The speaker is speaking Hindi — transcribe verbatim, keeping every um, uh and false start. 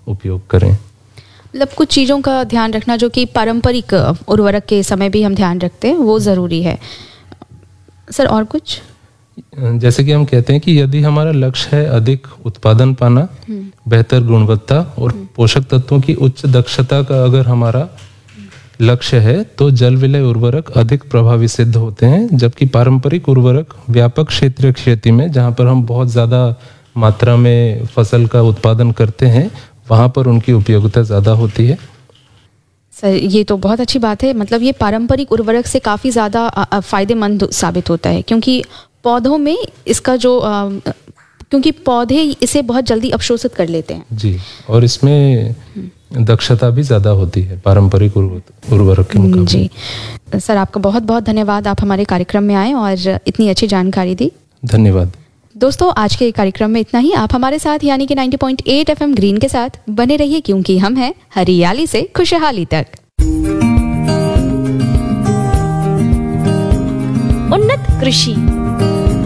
उपयोग करें। मतलब कुछ चीज़ों का ध्यान रखना जो कि पारंपरिक उर्वरक के समय भी हम ध्यान रखते हैं, वो ज़रूरी है। सर और कुछ? जैसे कि हम कहते हैं कि यदि हमारा लक्ष्य है अधिक उत्पादन पाना, बेहतर गुणवत्ता और पोषक तत्वों की उच्च दक्षता का अगर हमारा लक्ष्य है, तो जल विलय उर्वरक अधिक प्रभावी सिद्ध होते हैं, जबकि पारंपरिक उर्वरक व्यापक क्षेत्रीय खेती में, जहाँ पर हम बहुत ज़्यादा मात्रा में फसल का उत्पादन करते हैं, वहाँ पर उनकी उपयोगिता ज़्यादा होती है। सर ये तो बहुत अच्छी बात है। मतलब ये पारंपरिक उर्वरक से काफ़ी ज़्यादा फ़ायदेमंद साबित होता है, क्योंकि पौधों में इसका जो आ, क्योंकि पौधे इसे बहुत जल्दी अवशोषित कर लेते हैं जी, और इसमें दक्षता भी ज़्यादा होती है पारंपरिक उर्वरक के मुकाबले। जी सर, आपका बहुत बहुत धन्यवाद, आप हमारे कार्यक्रम में आए और इतनी अच्छी जानकारी दी। धन्यवाद। दोस्तों, आज के कार्यक्रम में इतना ही। आप हमारे साथ यानी कि नब्बे पॉइंट आठ एफएम ग्रीन के साथ बने रहिए, क्योंकि हम हैं हरियाली से खुशहाली तक। उन्नत कृषि